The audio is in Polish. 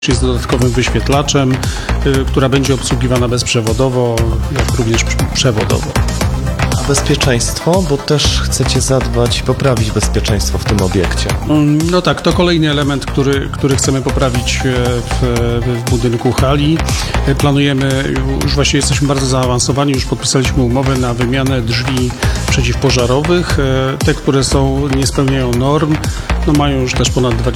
Jest dodatkowym wyświetlaczem, która będzie obsługiwana bezprzewodowo, jak również przewodowo. A bezpieczeństwo, bo też chcecie zadbać i poprawić bezpieczeństwo w tym obiekcie. No tak, to kolejny element, który chcemy poprawić w budynku hali. Planujemy, już właściwie jesteśmy bardzo zaawansowani, już podpisaliśmy umowę na wymianę drzwi przeciwpożarowych. Te, które nie spełniają norm, no mają już też ponad